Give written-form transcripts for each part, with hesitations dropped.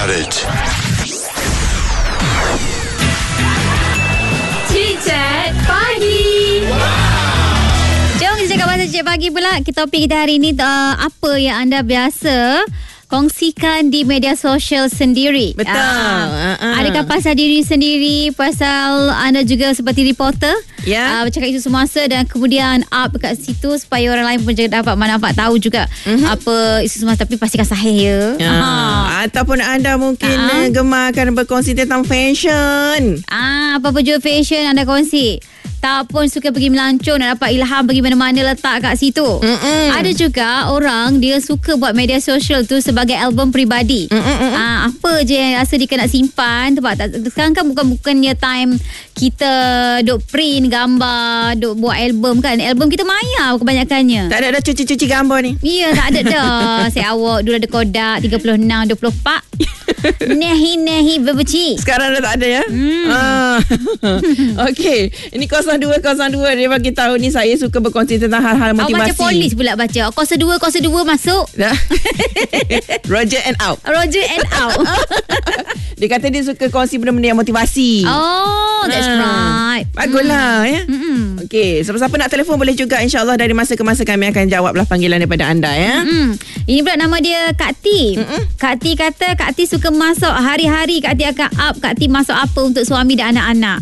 it. Chat Pagi. Jom kita cakap pasal Chat Pagi pula. Topik kita hari ni, apa yang anda biasa kongsikan di media sosial sendiri? Betul. Adakah pasal diri sendiri, pasal anda juga seperti reporter? Ya. Bercakap isu semasa dan kemudian up kat situ supaya orang lain pun dapat manfaat tahu juga apa isu semasa, tapi pastikan sahih ya. Ataupun anda mungkin gemarkan berkongsi tentang fashion. Apa-apa juga fashion anda kongsi. Tak pun suka pergi melancong, nak dapat ilham pergi mana-mana, letak kat situ. Ada juga orang dia suka buat media sosial tu sebagai album peribadi. Apa je yang rasa dia nak simpan. Sekarang kan bukannya time kita duk print gambar, duk buat album kan. Album kita maya kebanyakannya. Tak ada dah cuci-cuci gambar ni. Ya, tak ada dah. Saya awak dulu ada Kodak 36, 24. Nehi berbeci. Sekarang dah tak ada ya. Okey, ini 0202 dia bagi tahu ni, saya suka berkongsi tentang hal-hal motivasi. Baca polis pula baca. 02 masuk. Roger and out. Dia kata dia suka kongsi benda-benda yang motivasi. Oh, that's right. Baguslah ya. Okey, siapa-siapa nak telefon boleh juga, insya-Allah dari masa ke masa kami akan jawablah panggilan daripada anda ya. Ini pula nama dia Kak T. Kak T kata Kak T suka masak hari-hari. Kak T akan up Kak T masak apa untuk suami dan anak-anak.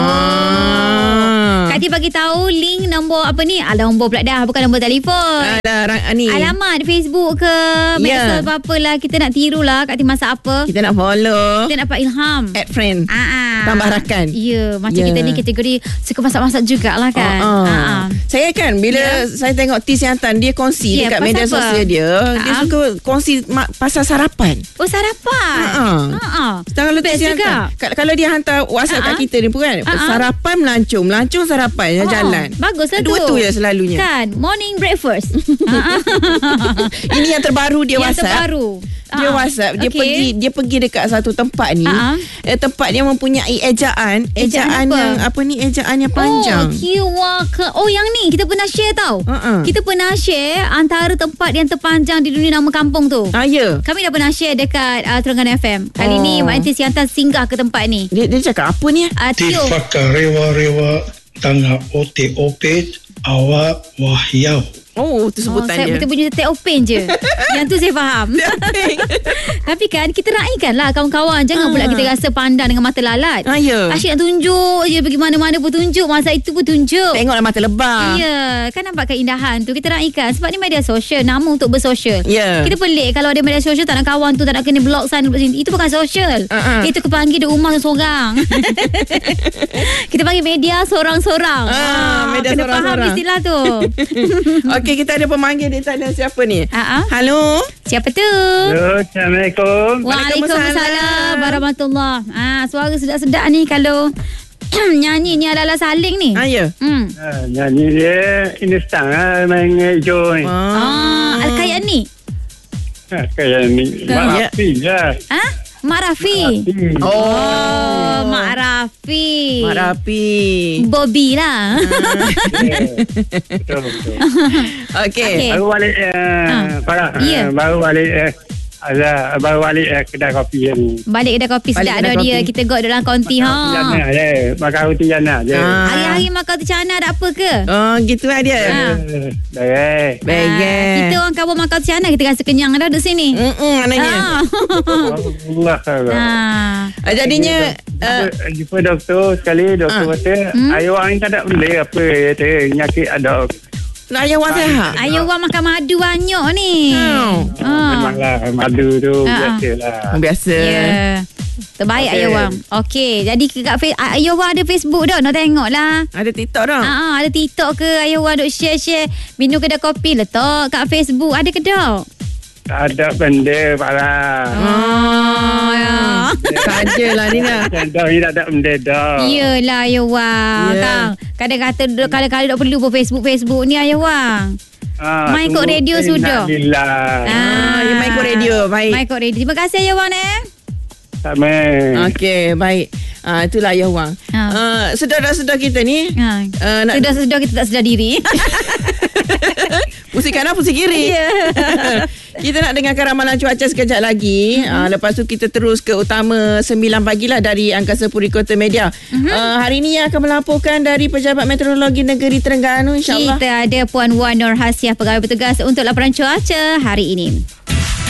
Kak T bagi tahu link nombor apa ni? Nombor pula dah, bukan nombor telefon. Alamat Facebook ke medsos apa-apalah. Kita nak tiru lah Kak T masak apa. Kita nak follow. Kita nak dapat ilham. Add friend. Tambah rakan. Ya, macam kita ni kategori suka masak-masak jugalah kan. Saya kan bila saya tengok T Siantan, dia kongsi dekat media sosial dia, dia suka kongsi pasal sarapan. Oh, sarapan. Kalau T Siantan, kalau dia hantar WhatsApp kat kita ni pun kan, sarapan melancong sarapan jalan. Baguslah tu. Dua tu je selalunya. Kan, morning breakfast. Ini yang terbaru dia yang WhatsApp. Dia WhatsApp, dia pergi dekat satu tempat ni. Tempat dia mempunyai ejaan yang ejaan yang panjang. Yang ni kita pernah share tau. Kita pernah share antara tempat yang terpanjang di dunia, nama kampung tu. Ya. Kami dah pernah share dekat Terengganu FM. Kali ni Mak Aunty Siantan singgah ke tempat ni. Dia cakap apa ni? Tifaka rewa-rewa tanga ote-ope awak wahyau. Tu sebutan dia. Kita punya take open je. Yang tu saya faham. Tapi kan kita raikan lah kawan-kawan. Jangan pula kita rasa pandang dengan mata lalat. Ya. Asyik nak tunjuk je, pergi mana-mana pun tunjuk, masa itu pun tunjuk. Tengoklah mata lebah. Ya, kan nampak keindahan tu. Kita raikan. Sebab ni media sosial, nama untuk bersosial. Ya. Kita pelik kalau ada media sosial tak nak kawan tu, tak nak kena blog sana blog sini. Itu bukan sosial. Itu kepanggil di rumah seorang. Kita panggil media sorang-sorang. Media kena sorang-sorang. faham istilah tu. Okey, kita ada pemanggil di sana. Siapa ni? Halo. Siapa tu? Hello, Assalamualaikum. Waalaikumsalam warahmatullahi. Suara sedap-sedap ni kalau nyanyi ni ala-ala saling ni. Ya. Nyanyi dia instan main hijau ni. Kayak ni. Kayak ni. Mak Rafi lah. Mak Rafi. Mak Rafi. Bobby lah. Betul. Okey. Baru balik Farah. Baru balik kedai kopi ni. Balik kedai kopi sedap dah dia. Kita got dalam konti Makan roti jana je. Hari-hari makan roti jana ada apa ke? Gitu lah dia. Baik. Kita orang kawan makan roti jana, kita rasa kenyang dah duduk sini. Maknanya. Jadinya jumpa doktor sekali. Doktor kata ayah orang tak ada benda apa. Kata penyakit ada. Nak ayah orang sihat? Ayah orang makan madu banyak ni. Memanglah madu tu biasa. Ya. Terbaik ayah orang. Okey, jadi kat ayah orang ada Facebook dah, nak tengok lah. Ada TikTok dah. Ada TikTok ke? Ayah orang duk share minum kedai kopi, letak kat Facebook. Ada ke tak? Tak ada benda Farah. Sajalah ni lah. Dah ni tak ada benda dah. Yelah ayah wang. Kadang-kadang duk perlu pun Facebook ni ayah wang. Main kot radio sudah. Ya, main kot radio. Baik. Main kot radio. Terima kasih ayah wang Sama. Okey, baik. Itulah ayah wang. Sedar-sedar kita ni. Sedar-sedar kita tak sedar diri. Pusing kanan, pusing kiri. Kita nak dengarkan ramalan cuaca sekejap lagi. Lepas tu kita terus ke utama 9 pagi lah dari Angkasa Puri Kota Media. Hari ni yang akan melaporkan dari Pejabat Meteorologi Negeri Terengganu, insyaAllah. Kita ada Puan Wan Nur Hasiah, pegawai bertugas untuk laporan cuaca hari ini.